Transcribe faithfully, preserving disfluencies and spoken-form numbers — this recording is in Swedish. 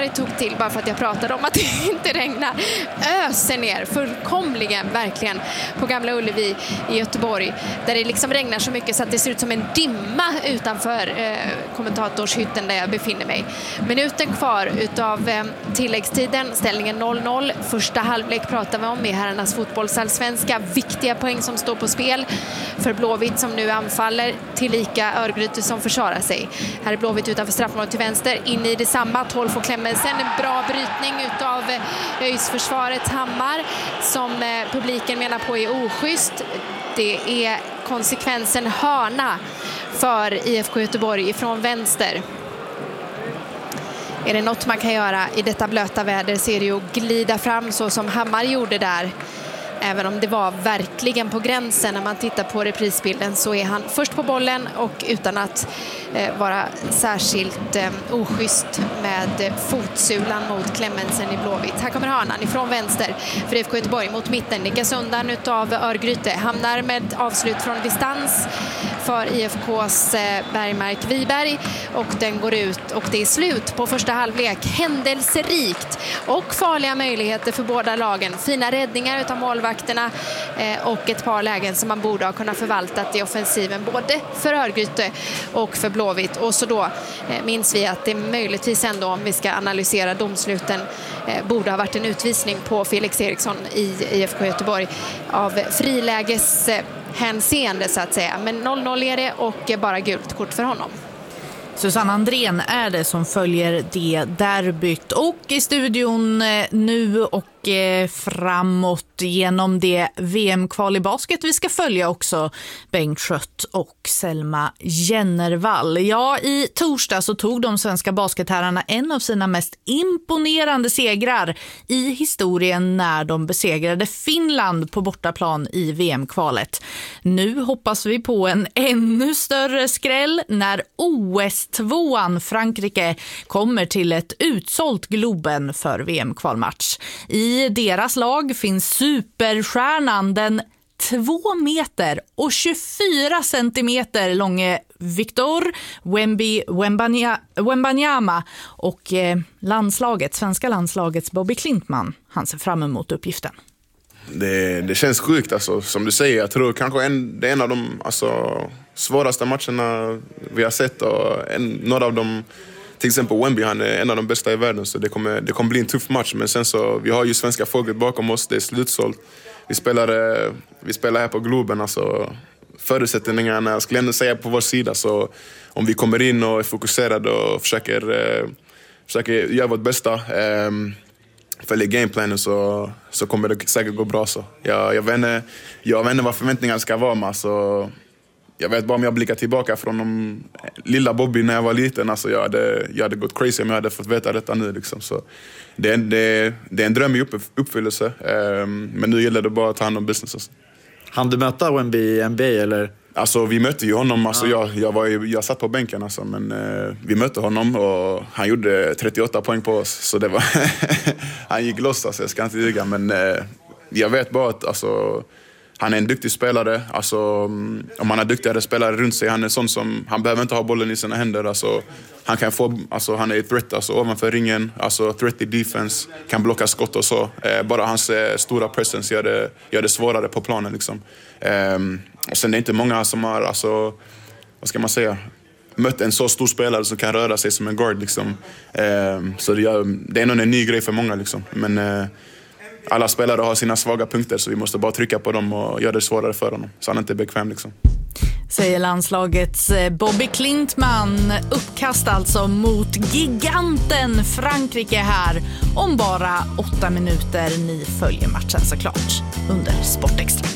Göteborg tog till bara för att jag pratade om att det inte regnar. Öser ner fullkomligen verkligen på Gamla Ullevi i Göteborg. Där det liksom regnar så mycket så att det ser ut som en dimma utanför eh, kommentatorshytten där jag befinner mig. Minuten kvar utav eh, tilläggstiden. Ställningen noll noll. Första halvlek pratar vi om i herrarnas fotbollsallsvenska. Viktiga poäng som står på spel för Blåvitt som nu anfaller till lika Örgryte som försvarar sig. Här är Blåvitt utanför straffmålet till vänster. In i detsamma. tolv får Klemmensen. En bra brytning utav Öjsförsvaret Hammar som eh, publiken menar på är oschysst. Det är konsekvensen hörna för I F K Göteborg ifrån vänster. Är det något man kan göra i detta blöta väder så är det ju att glida fram så som Hammar gjorde där. Även om det var verkligen på gränsen när man tittar på reprisbilden så är han först på bollen och utan att eh, vara särskilt eh, oschysst med fotsulan mot Klemmensen i Blåvitt. Här kommer hörnan ifrån vänster för I F K Göteborg mot mitten. Nickas undan utav Örgryte. Hamnar med avslut från distans för I F K:s eh, Bergmark Wiberg och den går ut och det är slut på första halvlek. Händelserikt och farliga möjligheter för båda lagen. Fina räddningar utav målvakterna eh, och ett par lägen som man borde ha kunnat förvaltat i offensiven både för Örgryte och för Blåvitt. Och så då eh, minns vi att det möjligtvis ändå, om vi ska analysera domsluten, eh, borde ha varit en utvisning på Felix Eriksson i I F K Göteborg av friläges eh, hänseende så att säga. Men noll noll är det och bara gult kort för honom. Susanne Andrén är det som följer det derbyt och i studion nu och framåt genom det V M-kval i basket. Vi ska följa också Bengt Schött och Selma Jennervall. Ja, i torsdag så tog de svenska basketherrarna en av sina mest imponerande segrar i historien när de besegrade Finland på bortaplan i V M-kvalet. Nu hoppas vi på en ännu större skräll när O S-tvåan Frankrike kommer till ett utsålt Globen för V M-kvalmatch. I I deras lag finns superstjärnan, den två meter och tjugofyra centimeter långe Victor Wemby Wembanya, Wembanyama och eh, landslaget, svenska landslagets Bobby Klintman. Han ser fram emot uppgiften. Det, det känns sjukt alltså, som du säger. Jag tror kanske en, det är en av de alltså, svåraste matcherna vi har sett och en, några av dem. Till exempel Wemby, han är en av de bästa i världen så det kommer, det kommer bli en tuff match. Men sen så, vi har ju svenska folket bakom oss, det är slutsålt. Vi spelar, vi spelar här på Globen, alltså förutsättningarna, jag skulle ändå säga på vår sida. Så om vi kommer in och är fokuserade och försöker, försöker göra vårt bästa, följer gameplanen så, så kommer det säkert gå bra. Så. Jag, jag, vet inte, jag vet inte vad förväntningarna ska vara med, så... Jag vet bara om jag blickar tillbaka från de lilla Bobby när jag var liten. Alltså jag, hade, jag hade gått crazy om jag hade fått veta detta nu. Liksom. Så det, är, det, det är en dröm i upp, uppfyllelse. Um, men nu gäller det bara att ta hand om business. Han du möta Wemby i N B A eller? Alltså vi mötte ju honom. Alltså, ja. jag, jag, var, jag satt på bänken. Alltså, men uh, vi mötte honom och han gjorde trettioåtta poäng på oss. Så det var han gick loss, alltså, jag ska inte ljuga. Men uh, jag vet bara att... Alltså, han är en duktig spelare. Alltså, om han har duktigare spelare runt sig, han är sån som han behöver inte ha bollen i sina händer. Alltså, han kan få, alltså, han är ett threat alltså, ovanför ringen, alltså threat i defense, kan blocka skott och så. Eh, bara hans eh, stora presence gör det, gör det svårare på planen liksom. Eh, och sen är det inte många som har, alltså, vad ska man säga, mött en så stor spelare som kan röra sig som en guard liksom. Eh, så det, gör, det är nog en ny grej för många liksom. Men eh, alla spelare har sina svaga punkter så vi måste bara trycka på dem och göra det svårare för honom. Så han inte är bekväm liksom. Säger landslagets Bobby Klintman. Uppkast alltså mot giganten Frankrike här om bara åtta minuter. Ni följer matchen såklart under Sportextra.